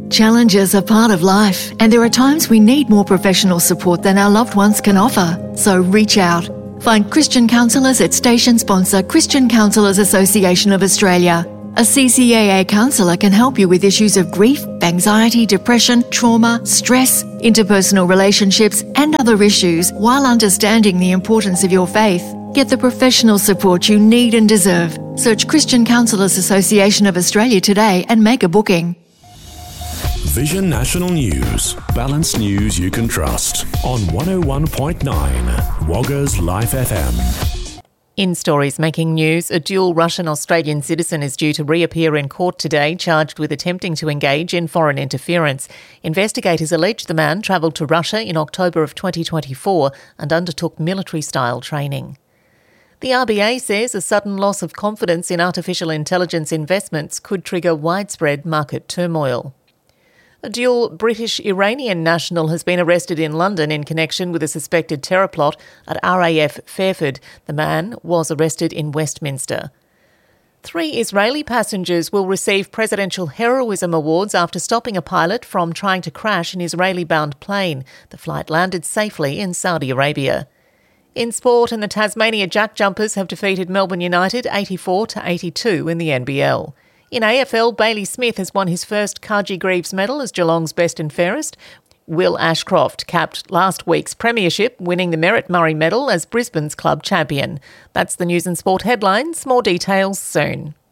Challenges are part of life, and there are times we need more professional support than our loved ones can offer. So reach out. Find Christian counsellors at station sponsor Christian Counsellors Association of Australia. A CCAA counsellor can help you with issues of grief, anxiety, depression, trauma, stress, interpersonal relationships, and other issues while understanding the importance of your faith. Get the professional support you need and deserve. Search Christian Counsellors Association of Australia today and make a booking. Vision National News. Balanced news you can trust. On 101.9 Wagga's Life FM. In stories making news, a dual Russian-Australian citizen is due to reappear in court today, charged with attempting to engage in foreign interference. Investigators allege the man travelled to Russia in October of 2024 and undertook military-style training. The RBA says a sudden loss of confidence in artificial intelligence investments could trigger widespread market turmoil. A dual British-Iranian national has been arrested in London in connection with a suspected terror plot at RAF Fairford. The man was arrested in Westminster. 3 Israeli passengers will receive Presidential Heroism Awards after stopping a pilot from trying to crash an Israeli-bound plane. The flight landed safely in Saudi Arabia. In sport, and the Tasmania Jack Jumpers have defeated Melbourne United 84-82 in the NBL. In AFL, Bailey Smith has won his first Cargie Greaves medal as Geelong's best and fairest. Will Ashcroft capped last week's premiership, winning the Merritt Murray medal as Brisbane's club champion. That's the news and sport headlines. More details soon.